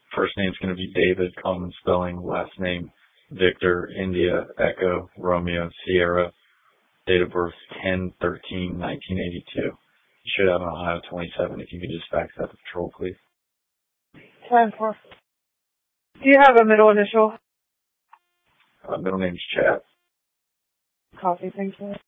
First name's going to be David, common spelling. Last name, Victor, India, Echo, Romeo, Sierra. Date of birth, 10/13/1982. You should have an Ohio 27. If you could just fax that to patrol, please. 10-4. Do you have a middle initial? Middle name's Chad. Copy, thank you.